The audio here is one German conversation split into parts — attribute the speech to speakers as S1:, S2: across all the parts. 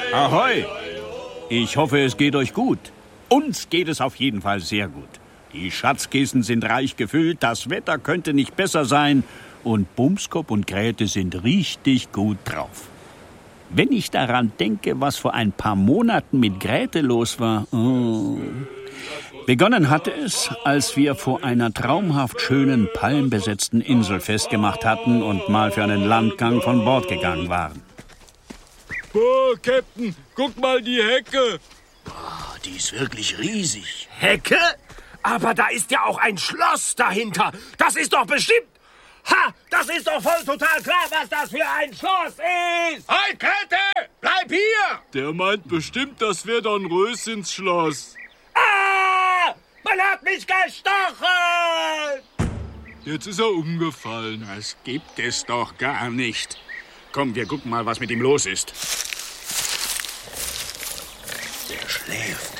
S1: Ahoi! Ich hoffe, es geht euch gut. Uns geht es auf jeden Fall sehr gut. Die Schatzkisten sind reich gefüllt, das Wetter könnte nicht besser sein und Bumskop und Grete sind richtig gut drauf. Wenn ich daran denke, was vor ein paar Monaten mit Grete los war... Oh. Begonnen hatte es, als wir vor einer traumhaft schönen, palmbesetzten Insel festgemacht hatten und mal für einen Landgang von Bord gegangen waren.
S2: Oh, Captain, guck mal die Hecke.
S3: Oh, die ist wirklich riesig.
S4: Hecke? Aber da ist ja auch ein Schloss dahinter. Das ist doch bestimmt... Ha! Das ist doch voll total klar, was das für ein Schloss ist!
S3: Halt, Grete! Bleib hier!
S2: Der meint bestimmt, das wäre Dornröschens Schloss.
S4: Ah! Man hat mich gestochen!
S2: Jetzt ist er umgefallen.
S1: Das gibt es doch gar nicht. Komm, wir gucken mal, was mit ihm los ist.
S3: Der schläft.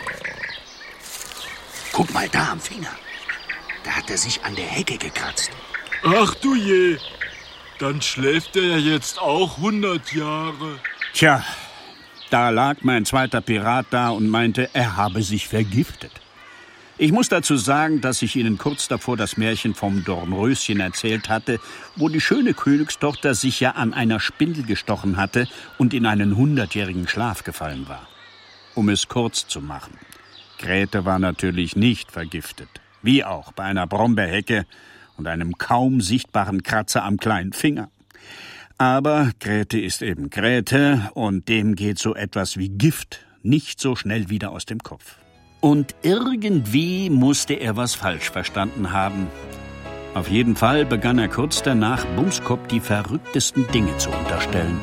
S3: Guck mal da am Finger. Da hat er sich an der Hecke gekratzt.
S2: Ach du je. Dann schläft er ja jetzt auch 100 Jahre.
S1: Tja, da lag mein zweiter Pirat da und meinte, er habe sich vergiftet. Ich muss dazu sagen, dass ich Ihnen kurz davor das Märchen vom Dornröschen erzählt hatte, wo die schöne Königstochter sich ja an einer Spindel gestochen hatte und in einen 100-jährigen Schlaf gefallen war. Um es kurz zu machen. Grete war natürlich nicht vergiftet. Wie auch bei einer Brombeerhecke und einem kaum sichtbaren Kratzer am kleinen Finger. Aber Grete ist eben Grete und dem geht so etwas wie Gift nicht so schnell wieder aus dem Kopf. Und irgendwie musste er was falsch verstanden haben. Auf jeden Fall begann er kurz danach Bumskop die verrücktesten Dinge zu unterstellen.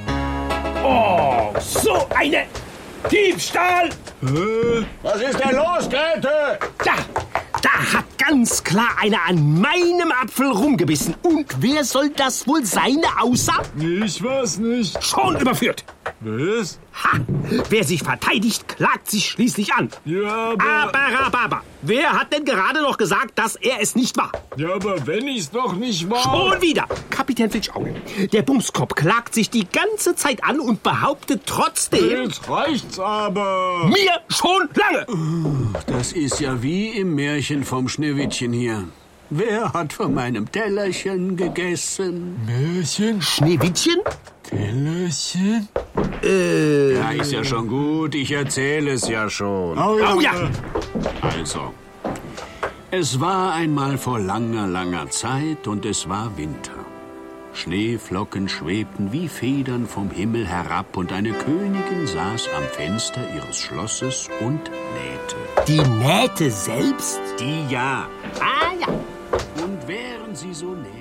S4: Oh, so eine Diebstahl!
S3: Was ist denn los, Grete?
S4: Da hat ganz klar einer an meinem Apfel rumgebissen. Und wer soll das wohl sein, außer...
S2: Ich weiß nicht.
S4: Schon überführt.
S2: Was?
S4: Ha! Wer sich verteidigt, klagt sich schließlich an.
S2: Ja,
S4: Aber. Wer hat denn gerade noch gesagt, dass er es nicht war?
S2: Ja, aber wenn ich's doch nicht war...
S4: Schon wieder! Kapitän Flitschauge. Der Bumskop klagt sich die ganze Zeit an und behauptet trotzdem...
S2: Jetzt reicht's aber.
S4: Mir schon lange!
S3: Das ist ja wie im Märchen vom Schneewittchen hier. Wer hat von meinem Tellerchen gegessen?
S2: Märchen?
S4: Schneewittchen?
S2: Tellerchen?
S3: Ja, ist ja schon gut. Ich erzähle es ja schon.
S4: Oh ja!
S3: Also, es war einmal vor langer, langer Zeit und es war Winter. Schneeflocken schwebten wie Federn vom Himmel herab und eine Königin saß am Fenster ihres Schlosses und nähte.
S4: Die Nähte selbst?
S3: Die ja.
S4: Ah ja.
S3: Und während sie so nähte...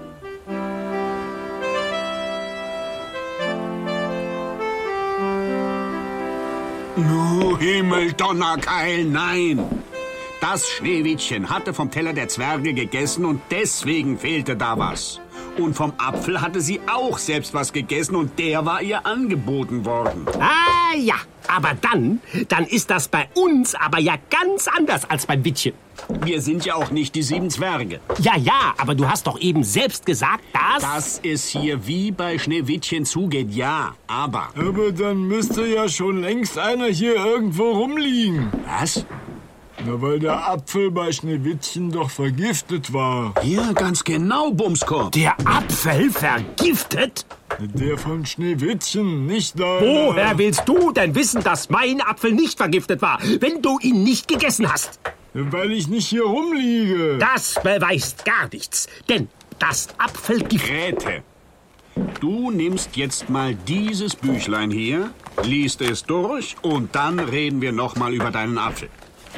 S3: Himmeldonnerkeil, nein! Das Schneewittchen hatte vom Teller der Zwerge gegessen und deswegen fehlte da was. Und vom Apfel hatte sie auch selbst was gegessen und der war ihr angeboten worden.
S4: Ah ja, aber dann ist das bei uns aber ja ganz anders als beim Wittchen.
S3: Wir sind ja auch nicht die 7 Zwerge.
S4: Ja, aber du hast doch eben selbst gesagt,
S3: dass es hier wie bei Schneewittchen zugeht, ja, aber...
S2: Aber dann müsste ja schon längst einer hier irgendwo rumliegen.
S3: Was?
S2: Na, weil der Apfel bei Schneewittchen doch vergiftet war.
S3: Ja, ganz genau, Bumskop.
S4: Der Apfel vergiftet?
S2: Der von Schneewittchen, nicht da.
S4: Woher willst du denn wissen, dass mein Apfel nicht vergiftet war, wenn du ihn nicht gegessen hast?
S2: Weil ich nicht hier rumliege.
S4: Das beweist gar nichts, denn das Apfelgift...
S3: Grete, du nimmst jetzt mal dieses Büchlein hier, liest es durch und dann reden wir noch mal über deinen Apfel.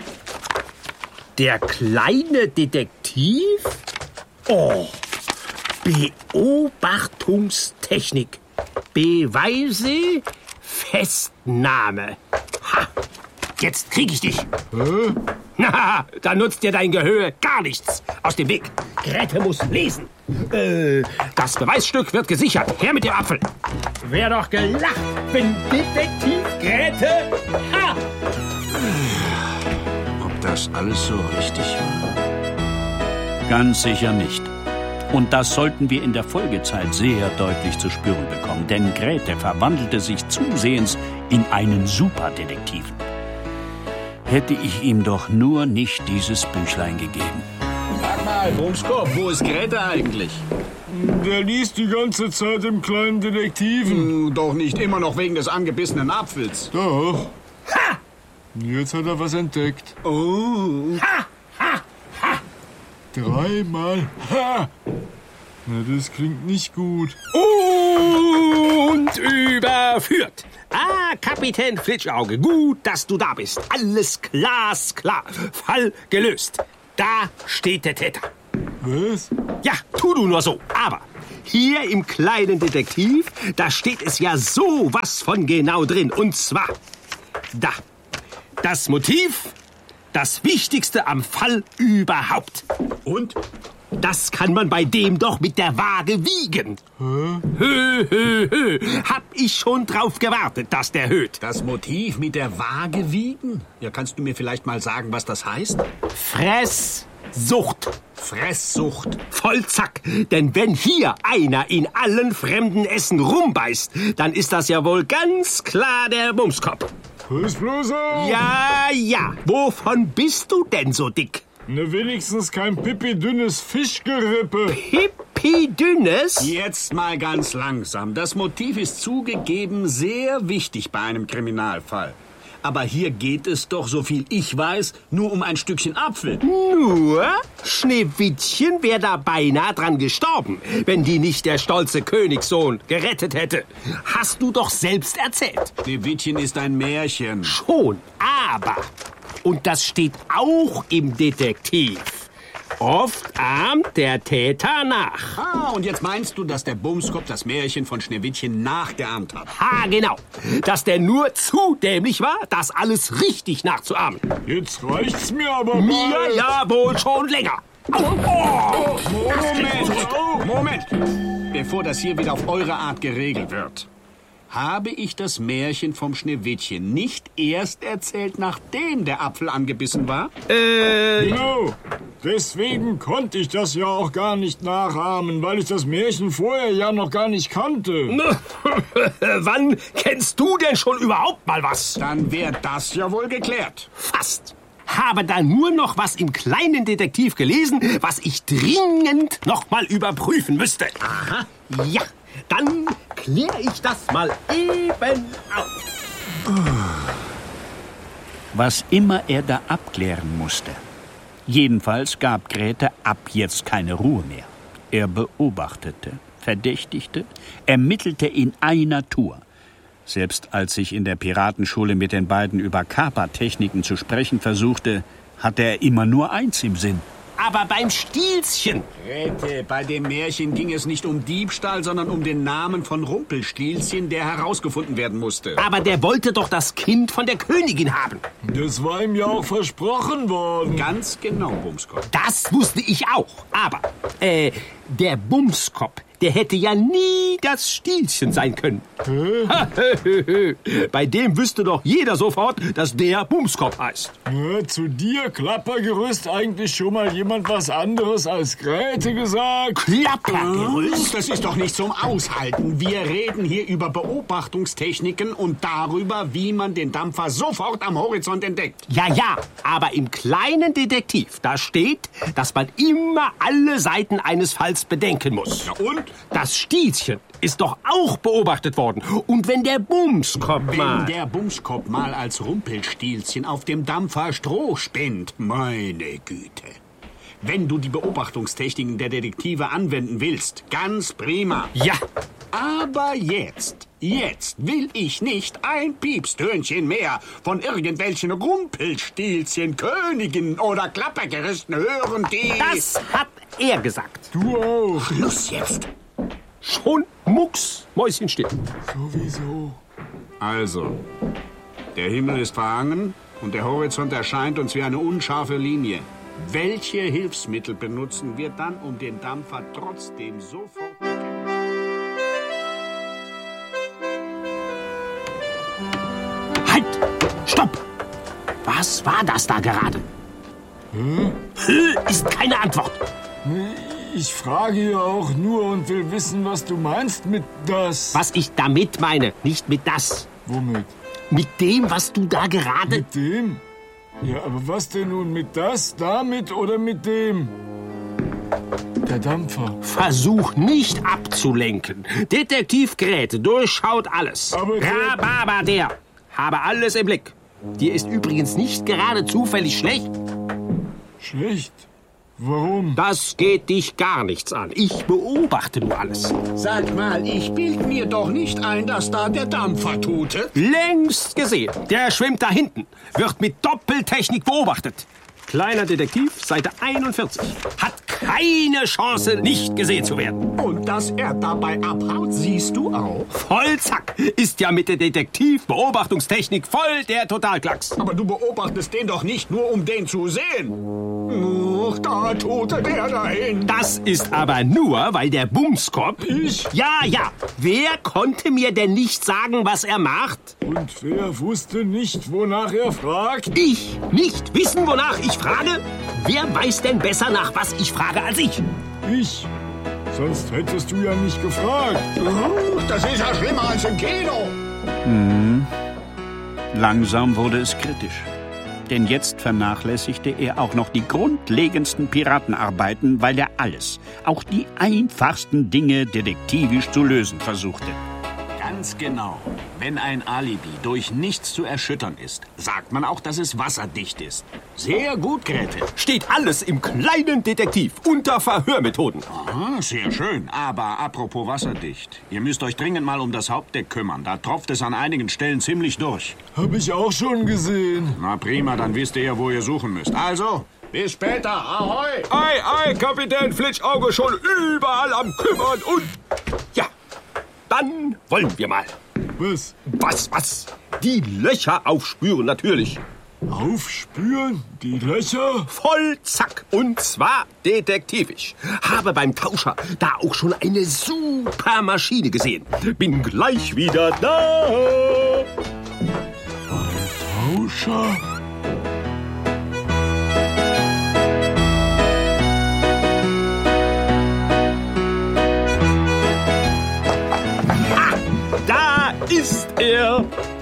S4: Der kleine Detektiv? Oh, Beobachtungstechnik. Beweise, Festnahme. Ha, jetzt krieg ich dich. Na, da nutzt dir dein Gehör gar nichts. Aus dem Weg. Grete muss lesen. Das Beweisstück wird gesichert. Her mit dem Apfel. Wär doch gelacht, wenn Detektiv Grete... Ha!
S3: Das alles so richtig war?
S1: Ganz sicher nicht. Und das sollten wir in der Folgezeit sehr deutlich zu spüren bekommen, denn Grete verwandelte sich zusehends in einen Superdetektiven. Hätte ich ihm doch nur nicht dieses Büchlein gegeben.
S3: Sag mal, Bumskopf, wo ist Grete eigentlich?
S2: Der liest die ganze Zeit im kleinen Detektiven.
S3: Doch nicht immer noch wegen des angebissenen Apfels.
S2: Doch.
S4: Ha!
S2: Jetzt hat er was entdeckt.
S3: Oh.
S4: Ha! Ha! Ha!
S2: 3-mal Ha! Na, das klingt nicht gut.
S4: Und überführt. Ah, Kapitän Flitschauge, gut, dass du da bist. Alles glasklar. Fall gelöst. Da steht der Täter.
S2: Was?
S4: Ja, tu du nur so. Aber hier im kleinen Detektiv, da steht es ja sowas von genau drin. Und zwar da. Das Motiv, das Wichtigste am Fall überhaupt.
S3: Und?
S4: Das kann man bei dem doch mit der Waage wiegen. Hab ich schon drauf gewartet, dass der höht.
S3: Das Motiv mit der Waage wiegen? Ja, kannst du mir vielleicht mal sagen, was das heißt?
S4: Fresssucht.
S3: Fresssucht.
S4: Voll zack. Denn wenn hier einer in allen fremden Essen rumbeißt, dann ist das ja wohl ganz klar der Bumskopf.
S2: Pass bloß auf!
S4: Ja, ja. Wovon bist du denn so dick?
S2: Ne, wenigstens kein pipi-dünnes Fischgerippe.
S4: Pipi-dünnes?
S3: Jetzt mal ganz langsam. Das Motiv ist zugegeben sehr wichtig bei einem Kriminalfall. Aber hier geht es doch, so viel ich weiß, nur um ein Stückchen Apfel.
S4: Nur? Schneewittchen wäre da beinahe dran gestorben, wenn die nicht der stolze Königssohn gerettet hätte. Hast du doch selbst erzählt.
S3: Schneewittchen ist ein Märchen.
S4: Schon, aber, und das steht auch im Detektiv, oft ahmt der Täter nach.
S3: Ah, und jetzt meinst du, dass der Bumskopf das Märchen von Schneewittchen nachgeahmt hat?
S4: Ha, genau. Dass der nur zu dämlich war, das alles richtig nachzuahmen.
S2: Jetzt reicht's mir aber mal.
S4: Mir ja wohl schon länger. Au, oh.
S3: Moment! Bevor das hier wieder auf eure Art geregelt wird. Habe ich das Märchen vom Schneewittchen nicht erst erzählt, nachdem der Apfel angebissen war?
S2: Genau. Deswegen konnte ich das ja auch gar nicht nachahmen, weil ich das Märchen vorher ja noch gar nicht kannte.
S4: Wann kennst du denn schon überhaupt mal was?
S3: Dann wäre das ja wohl geklärt.
S4: Fast. Habe da nur noch was im kleinen Detektiv gelesen, was ich dringend noch mal überprüfen müsste. Aha. Ja, dann kläre ich das mal eben auf.
S1: Was immer er da abklären musste. Jedenfalls gab Grete ab jetzt keine Ruhe mehr. Er beobachtete, verdächtigte, ermittelte in einer Tour. Selbst als ich in der Piratenschule mit den beiden über Kapertechniken zu sprechen versuchte, hatte er immer nur eins im Sinn.
S4: Aber beim Stielchen.
S3: Grete, bei dem Märchen ging es nicht um Diebstahl, sondern um den Namen von Rumpelstilzchen, der herausgefunden werden musste.
S4: Aber der wollte doch das Kind von der Königin haben.
S2: Das war ihm ja auch versprochen worden.
S3: Ganz genau, Bumskopf.
S4: Das wusste ich auch. Aber, der Bumskopf, der hätte ja nie das Stielchen sein können. Bei dem wüsste doch jeder sofort, dass der Bumskopf heißt.
S2: Ja, zu dir, Klappergerüst, eigentlich schon mal jemand was anderes als Grete gesagt?
S4: Klappergerüst?
S3: Das ist doch nicht zum Aushalten. Wir reden hier über Beobachtungstechniken und darüber, wie man den Dampfer sofort am Horizont entdeckt.
S4: Ja, aber im kleinen Detektiv, da steht, dass man immer alle Seiten eines Falls bedenken muss.
S3: Ja, und?
S4: Das Stielchen ist doch auch beobachtet worden. Und wenn der Bumskopf
S3: Wenn der Bumskopf mal als Rumpelstilzchen auf dem Dampfer Stroh spinnt, meine Güte. Wenn du die Beobachtungstechniken der Detektive anwenden willst, ganz prima.
S4: Ja.
S3: Aber jetzt will ich nicht ein Piepstönchen mehr von irgendwelchen Rumpelstilzchen, Königinnen oder Klappergerüsten hören, die...
S4: Das hat er gesagt.
S2: Du auch.
S3: Schluss jetzt.
S4: Schon mucksmäuschenstill.
S2: Sowieso.
S3: Also, der Himmel ist verhangen und der Horizont erscheint uns wie eine unscharfe Linie. Welche Hilfsmittel benutzen wir dann, um den Dampfer trotzdem sofort...
S4: Halt! Stopp! Was war das da gerade? Ist keine Antwort.
S2: Ich frage ja auch nur und will wissen, was du meinst mit das.
S4: Was ich damit meine, nicht mit das.
S2: Womit?
S4: Mit dem, was du da gerade...
S2: Mit dem? Ja, aber was denn nun? Mit das, damit oder mit dem? Der Dampfer.
S4: Versuch nicht abzulenken. Detektiv Grete durchschaut alles.
S2: Aber
S4: Rhabarber, der. Habe alles im Blick. Dir ist übrigens nicht gerade zufällig schlecht.
S2: Schlecht? Warum?
S4: Das geht dich gar nichts an. Ich beobachte nur alles.
S3: Sag mal, ich bild mir doch nicht ein, dass da der Dampfer tute.
S4: Längst gesehen. Der schwimmt da hinten. Wird mit Doppeltechnik beobachtet. Kleiner Detektiv, Seite 41. Hat keine Chance, nicht gesehen zu werden.
S3: Und dass er dabei abhaut, siehst du auch.
S4: Vollzack. Ist ja mit der Detektiv-Beobachtungstechnik voll der Totalklacks.
S3: Aber du beobachtest den doch nicht nur, um den zu sehen. Ach, da tute der dahin.
S4: Das ist aber nur, weil der Bumskopf...
S2: Ich?
S4: Ja. Wer konnte mir denn nicht sagen, was er macht?
S2: Und wer wusste nicht, wonach er fragt?
S4: Ich nicht wissen, wonach ich frage? Wer weiß denn besser, nach was ich frage, als ich?
S2: Ich? Sonst hättest du ja nicht gefragt.
S3: Das ist ja schlimmer als im Kino.
S1: Langsam wurde es kritisch. Denn jetzt vernachlässigte er auch noch die grundlegendsten Piratenarbeiten, weil er alles, auch die einfachsten Dinge, detektivisch zu lösen versuchte.
S3: Ganz genau. Wenn ein Alibi durch nichts zu erschüttern ist, sagt man auch, dass es wasserdicht ist. Sehr gut, Grete.
S4: Steht alles im kleinen Detektiv unter Verhörmethoden.
S3: Aha, sehr schön. Aber apropos wasserdicht. Ihr müsst euch dringend mal um das Hauptdeck kümmern. Da tropft es an einigen Stellen ziemlich durch.
S2: Hab ich auch schon gesehen.
S3: Na prima, dann wisst ihr ja, wo ihr suchen müsst. Also, bis später. Ahoi!
S4: Ei, Kapitän Flitschauge, schon überall am Kümmern und... Ja, dann wollen wir mal.
S2: Was?
S4: Was? Die Löcher aufspüren, natürlich.
S2: Aufspüren? Die Löcher?
S4: Vollzack. Und zwar detektivisch. Habe beim Tauscher da auch schon eine super Maschine gesehen. Bin gleich wieder da.
S2: Beim Tauscher?
S4: Da ist er.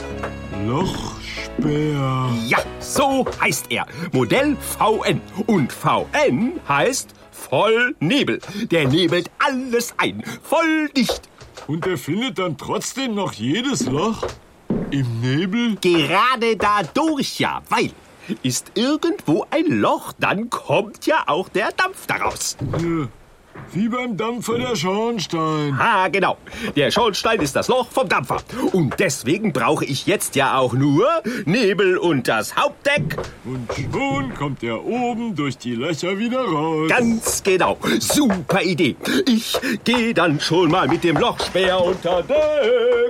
S2: Lochspeer.
S4: Ja, so heißt er. Modell VN. Und VN heißt Vollnebel. Der nebelt alles ein. Voll dicht.
S2: Und er findet dann trotzdem noch jedes Loch? Im Nebel?
S4: Gerade dadurch ja, weil ist irgendwo ein Loch, dann kommt ja auch der Dampf daraus.
S2: Ja, wie beim Dampfer der Schornstein.
S4: Ah, genau. Der Schornstein ist das Loch vom Dampfer. Und deswegen brauche ich jetzt ja auch nur Nebel und das Hauptdeck.
S2: Und schon kommt er oben durch die Löcher wieder raus.
S4: Ganz genau. Super Idee. Ich gehe dann schon mal mit dem Lochspäher unter Deck.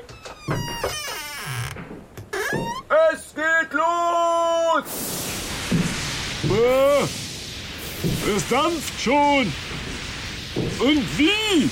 S4: Es geht los!
S2: Es dampft schon. Und wie?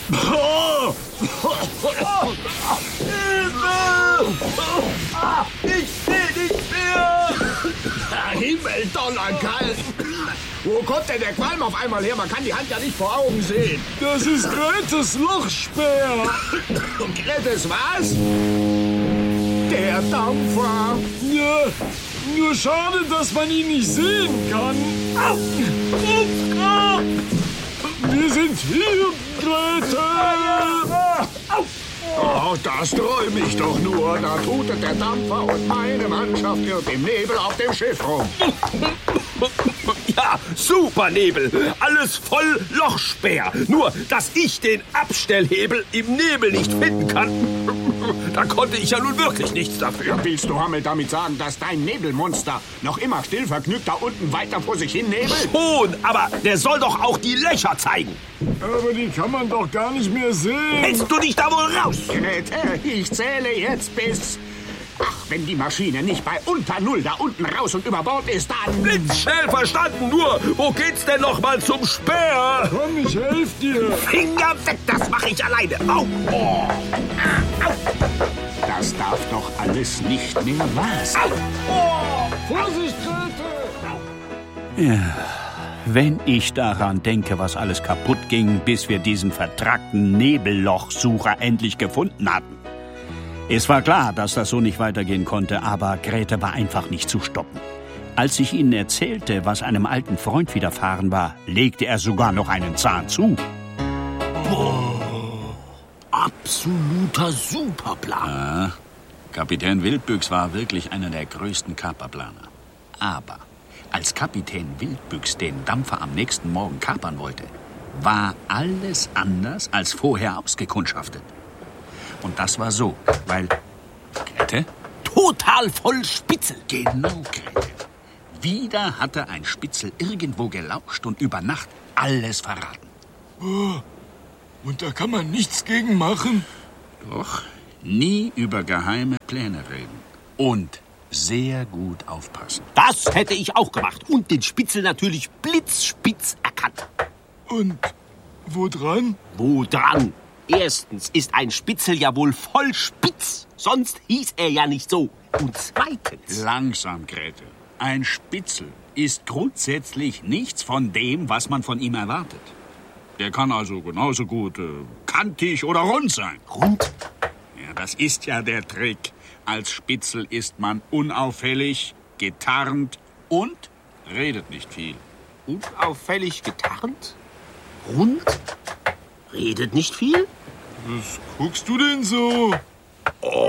S4: Ich sehe nichts mehr!
S3: Himmel, donnerkalt. Wo kommt denn der Qualm auf einmal her? Man kann die Hand ja nicht vor Augen sehen.
S2: Das ist Gretes Lochspeer.
S3: Und Gretes was? Der Dampfer.
S2: Ja, nur schade, dass man ihn nicht sehen kann. Wir sind hier, Grete.
S3: Oh, das träume ich doch nur. Da tutet der Dampfer und meine Mannschaft irrt im Nebel auf dem Schiff rum.
S4: Ja, super Nebel. Alles voll Lochspeer. Nur, dass ich den Abstellhebel im Nebel nicht finden kann. Da konnte ich ja nun wirklich nichts dafür.
S3: Willst du, Hammel, damit sagen, dass dein Nebelmonster noch immer still vergnügt da unten weiter vor sich hin nebelt?
S4: Schon, aber der soll doch auch die Löcher zeigen.
S2: Aber die kann man doch gar nicht mehr sehen.
S4: Hältst du dich da wohl raus?
S3: Grete, ich zähle jetzt bis... Ach, wenn die Maschine nicht bei unter Null da unten raus und über Bord ist, dann...
S4: Blitzschnell verstanden, nur wo geht's denn noch mal zum Speer?
S2: Komm, ich helf dir.
S4: Finger weg, das mache ich alleine. Au! Oh. Au!
S3: Das darf doch alles nicht mehr wahr sein.
S2: Vorsicht, Grete.
S1: Wenn ich daran denke, was alles kaputt ging, bis wir diesen vertrackten Nebellochsucher endlich gefunden hatten. Es war klar, dass das so nicht weitergehen konnte, aber Grete war einfach nicht zu stoppen. Als ich ihnen erzählte, was einem alten Freund widerfahren war, legte er sogar noch einen Zahn zu.
S4: Absoluter Superplan.
S3: Ja, Kapitän Wildbüchs war wirklich einer der größten Kaperplaner. Aber als Kapitän Wildbüchs den Dampfer am nächsten Morgen kapern wollte, war alles anders als vorher ausgekundschaftet. Und das war so, weil... Grete?
S4: Total voll Spitzel.
S3: Genau, Grete. Wieder hatte ein Spitzel irgendwo gelauscht und über Nacht alles verraten.
S2: Und da kann man nichts gegen machen?
S3: Doch, nie über geheime Pläne reden. Und sehr gut aufpassen.
S4: Das hätte ich auch gemacht. Und den Spitzel natürlich blitzspitz erkannt.
S2: Und wo dran?
S4: Wo dran? Erstens ist ein Spitzel ja wohl voll spitz. Sonst hieß er ja nicht so. Und zweitens...
S3: Langsam, Grete. Ein Spitzel ist grundsätzlich nichts von dem, was man von ihm erwartet. Der kann also genauso gut kantig oder rund sein.
S4: Rund?
S3: Ja, das ist ja der Trick. Als Spitzel ist man unauffällig, getarnt und redet nicht viel.
S4: Unauffällig getarnt? Rund? Redet nicht viel?
S2: Was guckst du denn so?